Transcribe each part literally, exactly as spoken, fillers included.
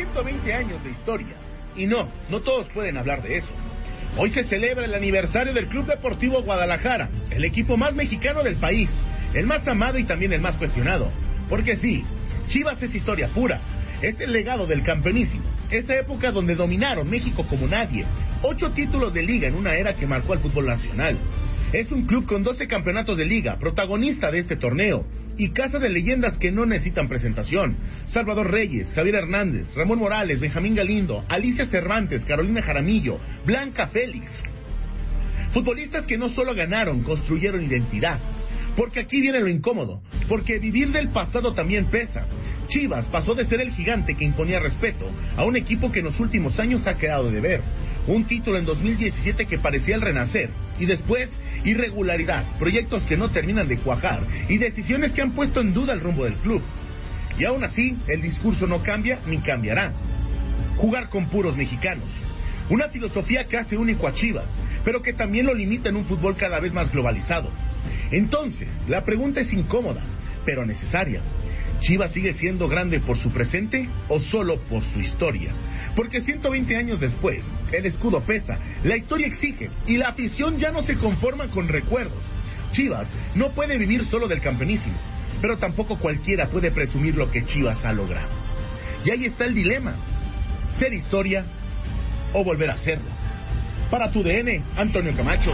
ciento veinte años de historia. Y no, no todos pueden hablar de eso. Hoy se celebra el aniversario del Club Deportivo Guadalajara, el equipo más mexicano del país, el más amado y también el más cuestionado. Porque sí, Chivas es historia pura, es el legado del campeonísimo, esa época donde dominaron México como nadie, ocho títulos de liga en una era que marcó al fútbol nacional. Es un club con doce campeonatos de liga, protagonista de este torneo, y casa de leyendas que no necesitan presentación. Salvador Reyes, Javier Hernández, Ramón Morales, Benjamín Galindo, Alicia Cervantes, Carolina Jaramillo, Blanca Félix. Futbolistas que no solo ganaron, construyeron identidad. Porque aquí viene lo incómodo, porque vivir del pasado también pesa. Chivas pasó de ser el gigante que imponía respeto a un equipo que en los últimos años ha quedado de ver. Un título en dos mil diecisiete que parecía el renacer, y después irregularidad, proyectos que no terminan de cuajar y decisiones que han puesto en duda el rumbo del club. Y aún así, el discurso no cambia ni cambiará. Jugar con puros mexicanos. Una filosofía que hace único a Chivas, pero que también lo limita en un fútbol cada vez más globalizado. Entonces, la pregunta es incómoda, pero necesaria. ¿Chivas sigue siendo grande por su presente o solo por su historia? Porque ciento veinte años después, el escudo pesa, la historia exige y la afición ya no se conforma con recuerdos. Chivas no puede vivir solo del campeonísimo, pero tampoco cualquiera puede presumir lo que Chivas ha logrado. Y ahí está el dilema, ser historia o volver a serlo. Para tu D N, Antonio Camacho.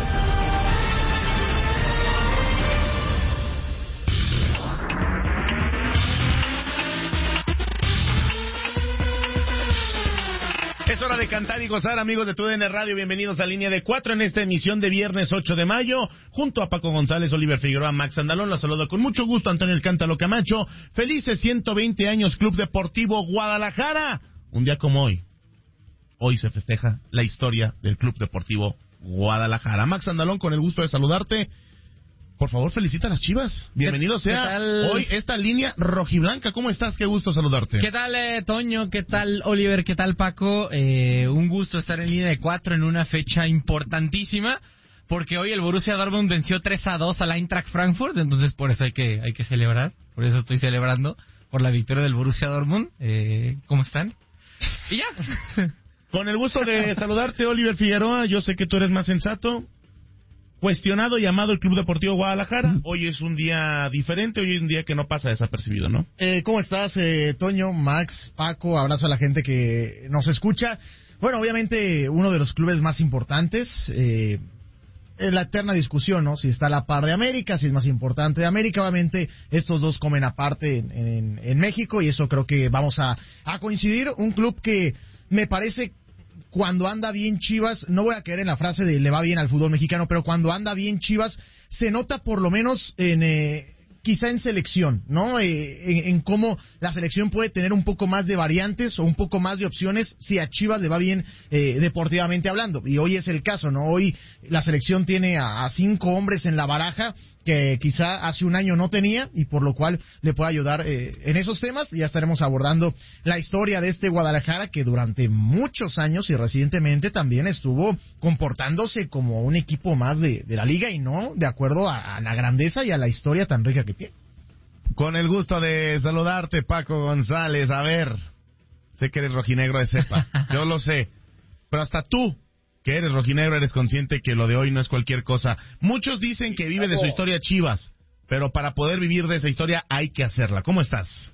Es hora de cantar y gozar, amigos de Tu D N Radio. Bienvenidos a Línea de Cuatro en esta emisión de viernes ocho de mayo. Junto a Paco González, Oliver Figueroa, Max Andalón. Los saludo con mucho gusto, Antonio El Cántaro Camacho. Felices ciento veinte años, Club Deportivo Guadalajara. Un día como hoy. Hoy se festeja la historia del Club Deportivo Guadalajara. Max Andalón, con el gusto de saludarte. Por favor, felicita a las Chivas. Bienvenido sea hoy esta línea rojiblanca. ¿Cómo estás? Qué gusto saludarte. ¿Qué tal, eh, Toño? ¿Qué tal, Oliver? ¿Qué tal, Paco? Eh, un gusto estar en Línea de Cuatro en una fecha importantísima, porque hoy el Borussia Dortmund venció tres a dos al Eintracht Frankfurt, entonces por eso hay que hay que celebrar. Por eso estoy celebrando por la victoria del Borussia Dortmund. Eh, ¿Cómo están? Y ya. Con el gusto de saludarte, Oliver Figueroa. Yo sé que tú eres más sensato. Cuestionado y amado el Club Deportivo Guadalajara. Hoy es un día diferente, hoy es un día que no pasa desapercibido, ¿no? Eh, ¿Cómo estás, eh, Toño, Max, Paco? Abrazo a la gente que nos escucha. Bueno, obviamente uno de los clubes más importantes, eh, en la eterna discusión, ¿no? Si está a la par de América, si es más importante de América. Obviamente estos dos comen aparte en, en, en México, y eso creo que vamos a, a coincidir. Un club que me parece... Cuando anda bien Chivas, no voy a caer en la frase de le va bien al fútbol mexicano, pero cuando anda bien Chivas, se nota por lo menos en eh, quizá en selección, ¿no? Eh, en, en cómo la selección puede tener un poco más de variantes o un poco más de opciones si a Chivas le va bien eh, deportivamente hablando. Y hoy es el caso, ¿no? Hoy la selección tiene a, a cinco hombres en la baraja que quizá hace un año no tenía, y por lo cual le puede ayudar eh, en esos temas. Ya estaremos abordando la historia de este Guadalajara, que durante muchos años y recientemente también estuvo comportándose como un equipo más de, de la liga, y no de acuerdo a, a la grandeza y a la historia tan rica que tiene. Con el gusto de saludarte, Paco González. A ver, sé que eres rojinegro de cepa, yo lo sé, pero hasta tú, que eres rojinegro, eres consciente que lo de hoy no es cualquier cosa. Muchos dicen que vive de su historia Chivas, pero para poder vivir de esa historia hay que hacerla. ¿Cómo estás?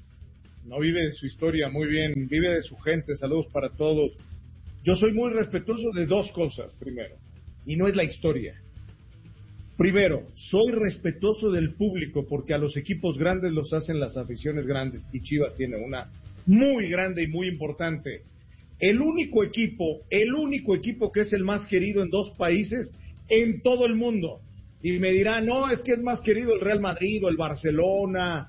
No vive de su historia, muy bien, vive de su gente. Saludos para todos. Yo soy muy respetuoso de dos cosas, primero, y no es la historia. Primero, soy respetuoso del público, porque a los equipos grandes los hacen las aficiones grandes, y Chivas tiene una muy grande y muy importante. El único equipo, el único equipo que es el más querido en dos países en todo el mundo. Y me dirán, no, es que es más querido el Real Madrid o el Barcelona.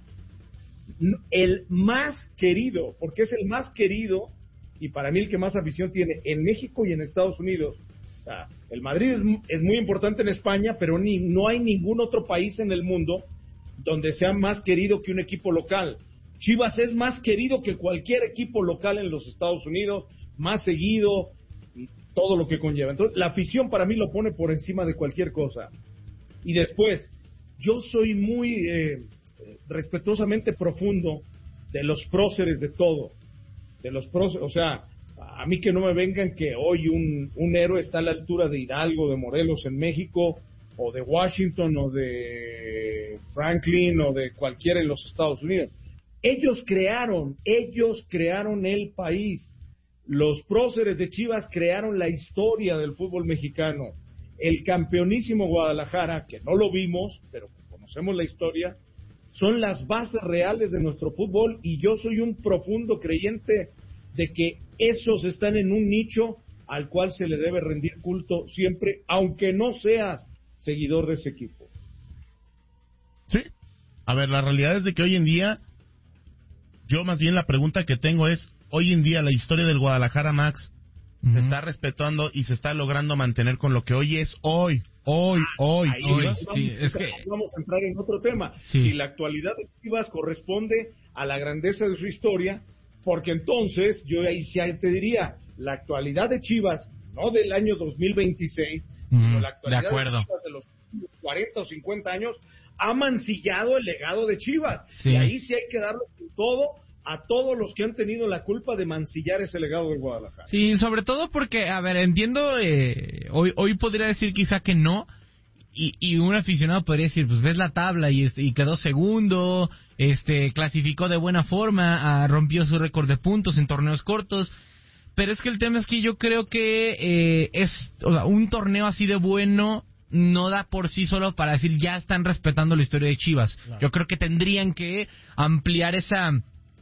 El más querido, porque es el más querido, y para mí el que más afición tiene en México y en Estados Unidos. O sea, el Madrid es, es muy importante en España, pero ni, no hay ningún otro país en el mundo donde sea más querido que un equipo local. Chivas es más querido que cualquier equipo local en los Estados Unidos, más seguido, y todo lo que conlleva. Entonces, la afición para mí lo pone por encima de cualquier cosa. Y después, yo soy muy eh, respetuosamente profundo de los próceres de todo. de los pros, o sea, a mí que no me vengan que hoy un, un héroe está a la altura de Hidalgo, de Morelos en México, o de Washington, o de Franklin, o de cualquiera en los Estados Unidos. Ellos crearon, ellos crearon el país. Los próceres de Chivas crearon la historia del fútbol mexicano. El campeonísimo Guadalajara, que no lo vimos, pero conocemos la historia, son las bases reales de nuestro fútbol, y yo soy un profundo creyente de que esos están en un nicho al cual se le debe rendir culto siempre, aunque no seas seguidor de ese equipo. Sí. A ver, la realidad es de que hoy en día, yo más bien la pregunta que tengo es, hoy en día la historia del Guadalajara, Max, uh-huh, se está respetando y se está logrando mantener con lo que hoy es hoy, hoy, hoy. Ahí hoy. Vamos, sí, es que... vamos a entrar en otro tema. Sí. Si la actualidad de Chivas corresponde a la grandeza de su historia, porque entonces yo ahí sí te diría, la actualidad de Chivas, no del año dos mil veintiséis, uh-huh, sino la actualidad de acuerdo. de Chivas de los cuarenta o cincuenta años, ha mancillado el legado de Chivas. Sí. Y ahí sí hay que darle todo a todos los que han tenido la culpa de mancillar ese legado de Guadalajara. Sí, sobre todo porque, a ver, entiendo, eh, hoy hoy podría decir quizá que no, y, y un aficionado podría decir, pues ves la tabla y, este, y quedó segundo, este clasificó de buena forma, ah, rompió su récord de puntos en torneos cortos, pero es que el tema es que yo creo que eh, es o sea, un torneo así de bueno no da por sí solo para decir ya están respetando la historia de Chivas. Claro. Yo creo que tendrían que ampliar esa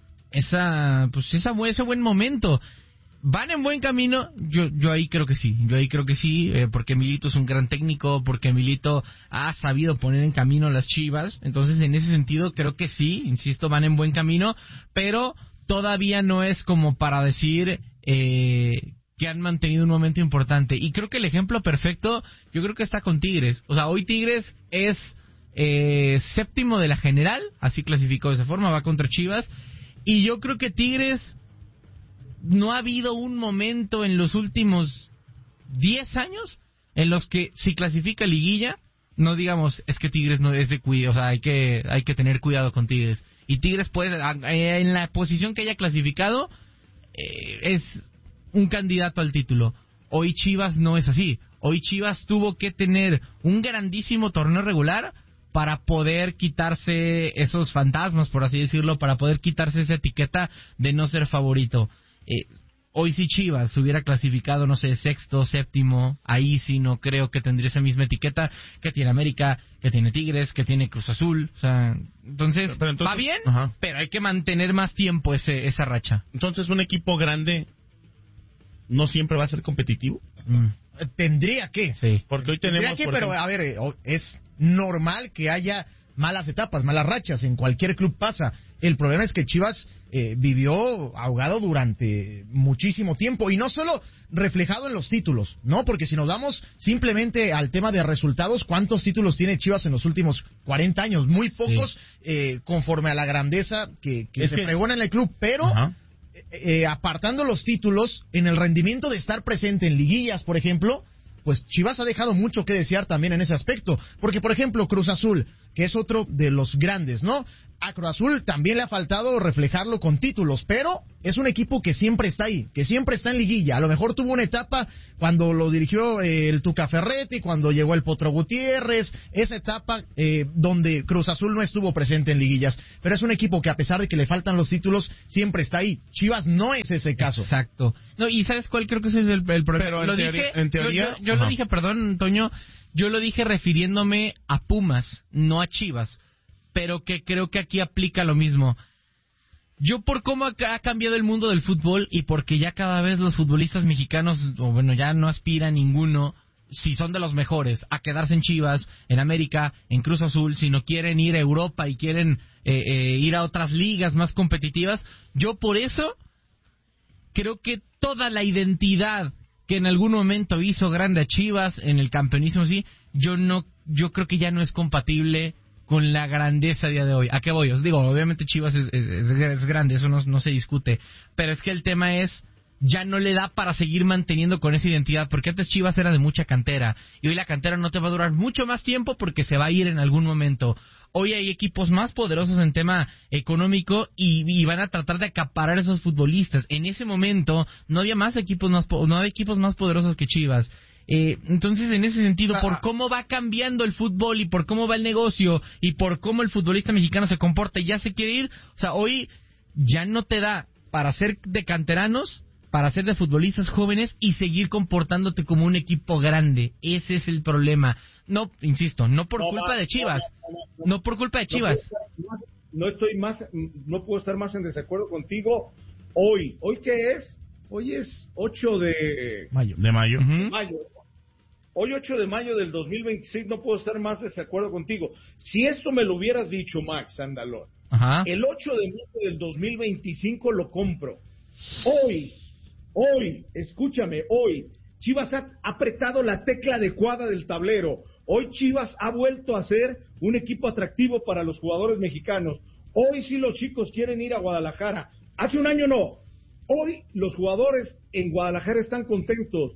esa pues esa ese buen momento. ¿Van en buen camino? Yo yo ahí creo que sí, yo ahí creo que sí, eh, porque Milito es un gran técnico, porque Milito ha sabido poner en camino a las Chivas, entonces en ese sentido creo que sí, insisto, van en buen camino, pero todavía no es como para decir eh, que han mantenido un momento importante, y creo que el ejemplo perfecto, yo creo que está con Tigres, o sea, hoy Tigres es eh, séptimo de la general, así clasificó de esa forma, va contra Chivas, y yo creo que Tigres no ha habido un momento en los últimos diez años en los que si clasifica liguilla, no digamos, es que Tigres no es de cuidado, o sea, hay que hay que tener cuidado con Tigres. Y Tigres puede, en la posición que haya clasificado, eh, es un candidato al título. Hoy Chivas no es así. Hoy Chivas tuvo que tener un grandísimo torneo regular para poder quitarse esos fantasmas, por así decirlo, para poder quitarse esa etiqueta de no ser favorito. Eh, hoy si Chivas hubiera clasificado, no sé, sexto, séptimo, ahí sí no creo que tendría esa misma etiqueta que tiene América, que tiene Tigres, que tiene Cruz Azul. O sea, entonces, pero entonces va bien, ajá, pero hay que mantener más tiempo ese esa racha. Entonces, un equipo grande no siempre va a ser competitivo. Mm. Tendría que. Sí. Porque hoy tenemos... Tendría que, pero ejemplo... a ver, es normal que haya malas etapas, malas rachas, en cualquier club pasa. El problema es que Chivas eh, vivió ahogado durante muchísimo tiempo, y no solo reflejado en los títulos, ¿no? Porque si nos vamos simplemente al tema de resultados, ¿cuántos títulos tiene Chivas en los últimos cuarenta años? Muy pocos, sí, eh, conforme a la grandeza que, que se que... pregona en el club, pero... Ajá. Eh, apartando los títulos, en el rendimiento de estar presente en liguillas, por ejemplo, pues Chivas ha dejado mucho que desear también en ese aspecto, porque por ejemplo Cruz Azul, que es otro de los grandes, ¿no? A Cruz Azul también le ha faltado reflejarlo con títulos, pero es un equipo que siempre está ahí, que siempre está en liguilla. A lo mejor tuvo una etapa cuando lo dirigió eh, el Tuca Ferretti, cuando llegó el Potro Gutiérrez, esa etapa eh, donde Cruz Azul no estuvo presente en liguillas, pero es un equipo que a pesar de que le faltan los títulos, siempre está ahí. Chivas no es ese caso. Exacto. No, y ¿sabes cuál creo que es el, el problema? Pero lo en, dije, teoría, en teoría... Yo, yo, yo lo dije, perdón, Toño, yo lo dije refiriéndome a Pumas, no a Chivas, pero que creo que aquí aplica lo mismo. Yo por cómo ha cambiado el mundo del fútbol y porque ya cada vez los futbolistas mexicanos, o bueno, ya no aspira ninguno, si son de los mejores, a quedarse en Chivas, en América, en Cruz Azul, si no quieren ir a Europa y quieren eh, eh, ir a otras ligas más competitivas, yo por eso creo que toda la identidad que en algún momento hizo grande a Chivas en el campeonismo, sí, yo no, yo creo que ya no es compatible con la grandeza a día de hoy. ¿A qué voy? Os digo, obviamente Chivas es, es, es grande, eso no, no se discute, pero es que el tema es, ya no le da para seguir manteniendo con esa identidad, porque antes Chivas era de mucha cantera, y hoy la cantera no te va a durar mucho más tiempo porque se va a ir en algún momento. Hoy hay equipos más poderosos en tema económico y, y van a tratar de acaparar a esos futbolistas. En ese momento no había más equipos más, no había equipos más poderosos que Chivas. Eh, entonces, en ese sentido, por cómo va cambiando el fútbol y por cómo va el negocio y por cómo el futbolista mexicano se comporta y ya se quiere ir, o sea, hoy ya no te da para ser de canteranos, para ser de futbolistas jóvenes y seguir comportándote como un equipo grande. Ese es el problema. No, insisto, no por no, culpa no, de Chivas, no, no, no, no por culpa de Chivas. No, no estoy más, no puedo estar más en desacuerdo contigo hoy. ¿Hoy qué es? Hoy es ocho de mayo. De mayo. Uh-huh. mayo. Hoy ocho de mayo del dos mil veintiséis no puedo estar más de desacuerdo contigo. Si esto me lo hubieras dicho, Max Andalón, Ajá. el ocho de mayo del dos mil veinticinco lo compro. Hoy, hoy, escúchame, hoy, Chivas ha apretado la tecla adecuada del tablero. Hoy Chivas ha vuelto a ser un equipo atractivo para los jugadores mexicanos. Hoy sí los chicos quieren ir a Guadalajara. Hace un año no. Hoy los jugadores en Guadalajara están contentos.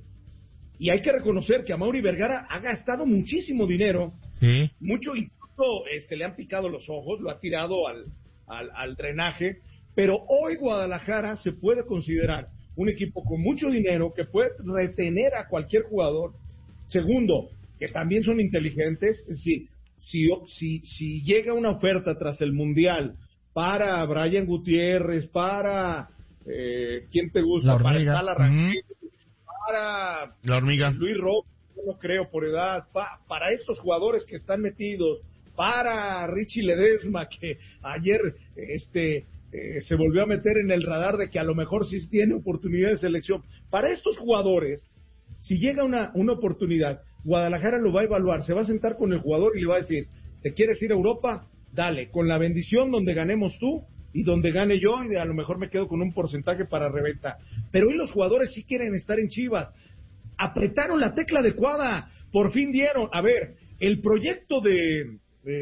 Y hay que reconocer que Amaury Vergara ha gastado muchísimo dinero. Sí. Mucho, incluso este, le han picado los ojos, lo ha tirado al, al, al drenaje. Pero hoy Guadalajara se puede considerar un equipo con mucho dinero que puede retener a cualquier jugador. Segundo, que también son inteligentes. Es decir, si, si, si llega una oferta tras el Mundial para Brian Gutiérrez, para eh, ¿quién te gusta? La Para Hormiga. Sala Ramírez, uh-huh. para La Hormiga. Luis Rojas, yo no creo por edad, pa, para estos jugadores que están metidos, para Richie Ledesma, que ayer este eh, se volvió a meter en el radar de que a lo mejor sí tiene oportunidad de selección. Para estos jugadores, si llega una, una oportunidad, Guadalajara lo va a evaluar, se va a sentar con el jugador y le va a decir, ¿te quieres ir a Europa? Dale, con la bendición donde ganemos tú y donde gane yo, y a lo mejor me quedo con un porcentaje para reventa. Pero hoy los jugadores sí quieren estar en Chivas. Apretaron la tecla adecuada, por fin dieron. A ver, el proyecto de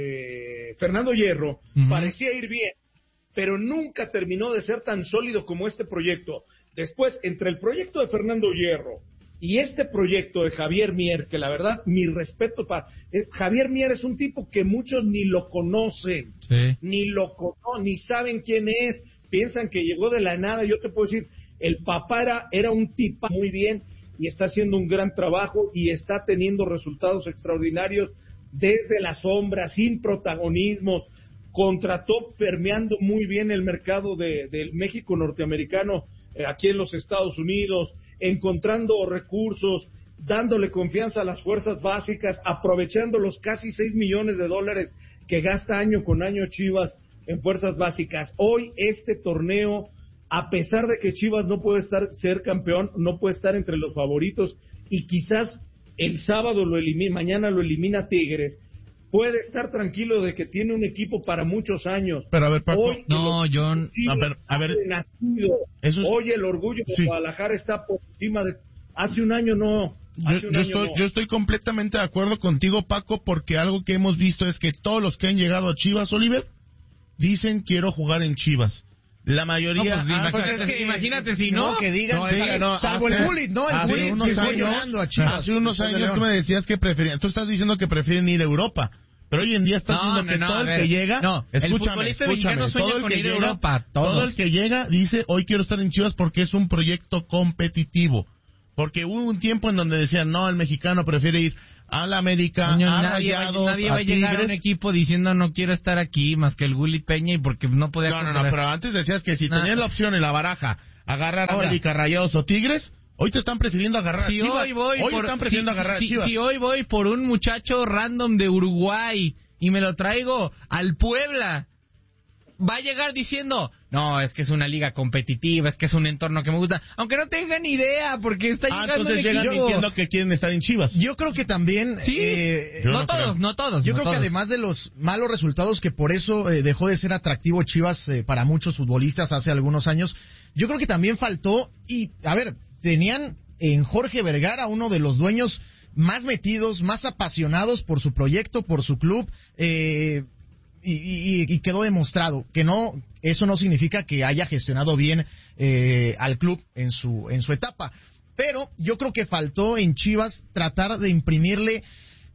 eh, Fernando Hierro uh-huh. parecía ir bien, pero nunca terminó de ser tan sólido como este proyecto. Después, entre el proyecto de Fernando Hierro y este proyecto de Javier Mier, que la verdad, mi respeto para... Eh, Javier Mier es un tipo que muchos ni lo conocen, sí. ni lo conocen, ni saben quién es, piensan que llegó de la nada. Yo te puedo decir, el papá era, era un tipo muy bien y está haciendo un gran trabajo y está teniendo resultados extraordinarios desde la sombra, sin protagonismo. Contrató permeando muy bien el mercado de, del México norteamericano, eh, aquí en los Estados Unidos, encontrando recursos, dándole confianza a las fuerzas básicas, aprovechando los casi seis millones de dólares que gasta año con año Chivas en fuerzas básicas. Hoy este torneo, a pesar de que Chivas no puede estar ser campeón, no puede estar entre los favoritos y quizás el sábado lo elimina, mañana lo elimina Tigres, puede estar tranquilo de que tiene un equipo para muchos años. Pero a ver, Paco, hoy, no, John, a ver, a ver, nacido, eso es... hoy el orgullo de sí. Guadalajara está por encima de... Hace un año no. Hace Yo, un yo, año estoy, no. yo estoy completamente de acuerdo contigo, Paco, porque algo que hemos visto es que todos los que han llegado a Chivas, Oliver, dicen quiero jugar en Chivas. La mayoría... No, pues, ah, imagínate, pues es que, imagínate si no... No, que digan, no, sí, no, salvo hace, el bullying, ¿no? El hace bullying unos que fue años, llorando a Chivas. hace unos años tú me decías que preferían... Tú estás diciendo que prefieren ir a Europa. Pero hoy en día estás no, viendo no, que no, todo el ver, que llega, no, escúchame, el escúchame, todo el que llega, Europa, todo el que llega dice, hoy quiero estar en Chivas porque es un proyecto competitivo. Porque hubo un tiempo en donde decían, no, el mexicano prefiere ir a la América, Coño, a nadie Rayados, va, nadie a va a llegar Tigres. a un equipo diciendo no quiero estar aquí más que el Gulli Peña y porque no podía... No, no, no, comprar. pero antes decías que si Nah. tenías la opción en la baraja, agarrar a Ahora. América, Rayados o Tigres, hoy te están prefiriendo agarrar Si a Chivas. hoy voy hoy por, están prefiriendo si, agarrar si, a Chivas. Si hoy voy por un muchacho random de Uruguay y me lo traigo al Puebla, va a llegar diciendo, no, es que es una liga competitiva, es que es un entorno que me gusta, aunque no tengan idea, porque está Ah, llegando entonces un llegan equipo. mintiendo que quieren estar en Chivas. Yo creo que también... Sí, eh, Yo no, no todos, creo. no todos. Yo no creo que todos. además de los malos resultados, que por eso eh, dejó de ser atractivo Chivas eh, para muchos futbolistas hace algunos años, yo creo que también faltó, y a ver, tenían en Jorge Vergara uno de los dueños más metidos, más apasionados por su proyecto, por su club, eh, y, y, y quedó demostrado que no, eso no significa que haya gestionado bien eh, al club en su en su etapa, pero yo creo que faltó en Chivas tratar de imprimirle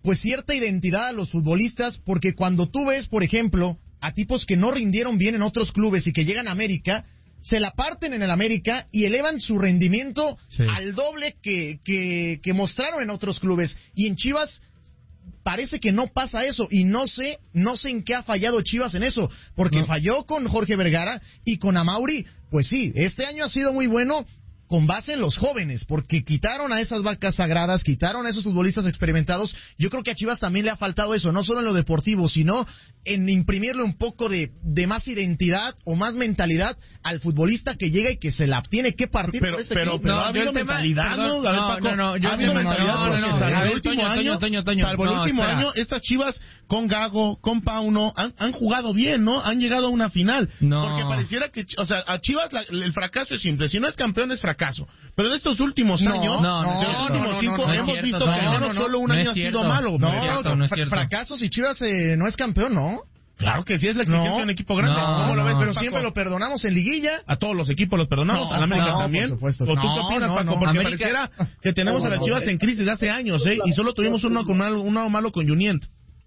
pues cierta identidad a los futbolistas, porque cuando tú ves, por ejemplo, a tipos que no rindieron bien en otros clubes y que llegan a América, se la parten en el América y elevan su rendimiento sí. al doble que, que, que mostraron en otros clubes. Y en Chivas parece que no pasa eso, y no sé, no sé en qué ha fallado Chivas en eso, porque no. falló con Jorge Vergara y con Amauri. Pues sí, este año ha sido muy bueno con base en los jóvenes, porque quitaron a esas vacas sagradas, quitaron a esos futbolistas experimentados. Yo creo que a Chivas también le ha faltado eso, no solo en lo deportivo, sino en imprimirle un poco de, de más identidad o más mentalidad al futbolista que llega y que se la tiene que partir pero, por ese pero, equipo. pero no, ha habido mentalidad, ¿no? No, no, no, no, yo ha habido mentalidad, no, no, no, salvo el último Toño, año, Toño, Toño, Toño, salvo el no, último espera. año, estas Chivas con Gago, con Pauno, han, han jugado bien, ¿no? Han llegado a una final. No. Porque pareciera que, o sea, a Chivas la, el fracaso es simple, si no es campeón es fracaso. Pero de estos últimos No, años, no, no, de los no, últimos no, no, cinco, no, no, hemos no, visto no, que no, no, no, no, solo un no año es ha sido cierto. malo. No, No es cierto, no es cierto. fracasos y Chivas eh, no es campeón, ¿no? Claro que sí, es la exigencia No. de un equipo grande. No, ¿Cómo lo ves, no. Pero Paco? siempre lo perdonamos en liguilla. A todos los equipos los perdonamos, No, a la América no, también. por supuesto. ¿O tú No, qué opinas, no, Paco? no. Porque América- pareciera que tenemos No, a las no, Chivas no. en crisis de hace años, ¿eh? Y solo tuvimos uno con mal, uno malo con Junient.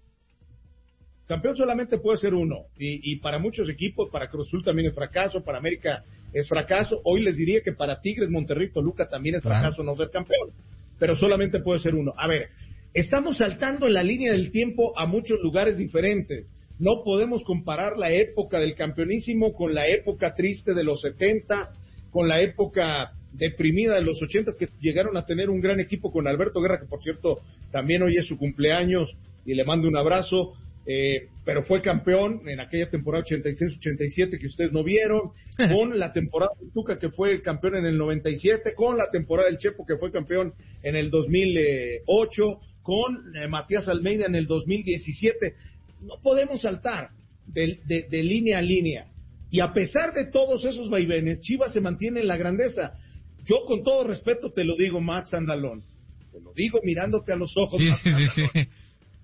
Campeón solamente puede ser uno, y, y para muchos equipos, para Cruz Azul también es fracaso, para América es fracaso. Hoy les diría que para Tigres, Monterrey, Toluca también es fracaso Claro. no ser campeón, pero solamente puede ser uno. A ver, estamos saltando en la línea del tiempo a muchos lugares diferentes. No podemos comparar la época del campeonísimo con la época triste de los setentas, con la época deprimida de los ochentas, que llegaron a tener un gran equipo con Alberto Guerra, que por cierto también hoy es su cumpleaños y le mando un abrazo. Eh, pero fue campeón en aquella temporada ochenta y seis ochenta y siete que ustedes no vieron, con la temporada de Tuca, que fue campeón en el noventa y siete, con la temporada del Chepo, que fue campeón en el dos mil ocho, con eh, Matías Almeida en el dos mil diecisiete. No podemos saltar de, de, de línea a línea, y a pesar de todos esos vaivenes, Chivas se mantiene en la grandeza. Yo con todo respeto te lo digo, Max Andalón, te lo digo mirándote a los ojos, Sí, Max sí, Andalón. sí, sí.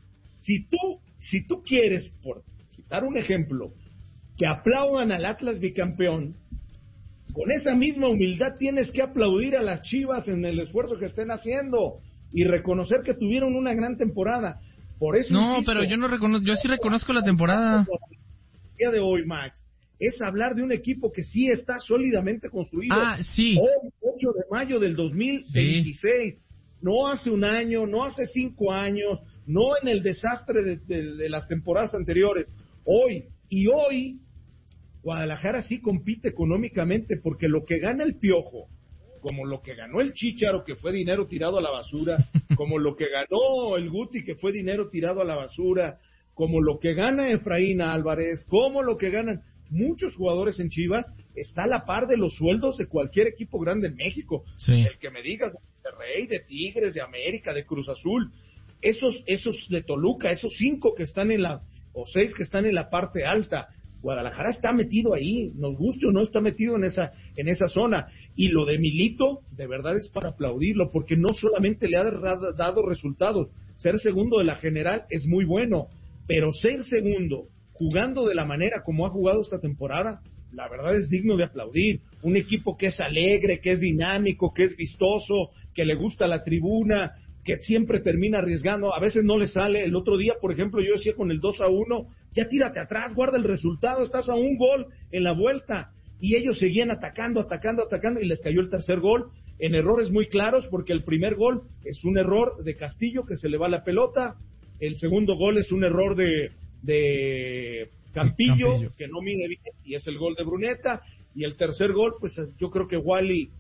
Si tú, si tú quieres, por citar un ejemplo, que aplaudan al Atlas bicampeón, con esa misma humildad tienes que aplaudir a las Chivas en el esfuerzo que estén haciendo y reconocer que tuvieron una gran temporada. Por eso No, insisto, pero yo no reconozco, yo sí reconozco la temporada. el día de hoy, Max, es hablar de un equipo que sí está sólidamente construido. Ah, sí. Hoy, ocho de mayo del dos mil veintiséis, sí. No hace un año, no hace cinco años, no en el desastre de, de, de las temporadas anteriores. Hoy, y hoy, Guadalajara sí compite económicamente, porque lo que gana el Piojo, como lo que ganó el Chícharo, que fue dinero tirado a la basura, como lo que ganó el Guti, que fue dinero tirado a la basura, como lo que gana Efraín Álvarez, como lo que ganan muchos jugadores en Chivas, está a la par de los sueldos de cualquier equipo grande en México. Sí. El que me digas de Monterrey, de Tigres, de América, de Cruz Azul, esos, esos de Toluca, esos cinco que están en la, o seis que están en la parte alta, Guadalajara está metido ahí, nos guste o no, está metido en esa, en esa zona. Y lo de Milito, de verdad es para aplaudirlo, porque no solamente le ha dado resultados, ser segundo de la general es muy bueno, pero ser segundo, jugando de la manera como ha jugado esta temporada, la verdad es digno de aplaudir. Un equipo que es alegre, que es dinámico, que es vistoso, que le gusta la tribuna, que siempre termina arriesgando, a veces no le sale. El otro día, por ejemplo, yo decía con el dos a uno, ya tírate atrás, guarda el resultado, estás a un gol en la vuelta, y ellos seguían atacando, atacando, atacando, y les cayó el tercer gol, en errores muy claros, porque el primer gol es un error de Castillo, que se le va la pelota, el segundo gol es un error de, de Campillo, Campillo, que no mide bien, y es el gol de Bruneta, y el tercer gol, pues yo creo que Wally